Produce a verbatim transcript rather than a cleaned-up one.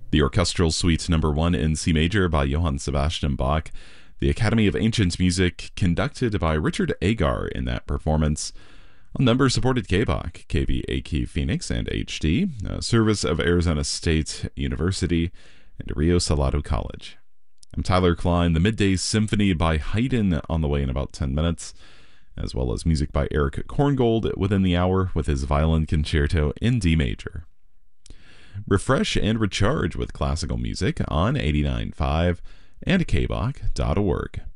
The Orchestral Suite Number one in C Major by Johann Sebastian Bach. The Academy of Ancient Music, conducted by Richard Agar in that performance. On member-supported K B O C, K B A Q Phoenix and H D, a service of Arizona State University and Rio Salado College. I'm Tyler Klein. The Midday Symphony by Haydn on the way in about ten minutes, as well as music by Eric Korngold within the hour with his Violin Concerto in D major. Refresh and recharge with classical music on eighty-nine point five and K B O C dot org.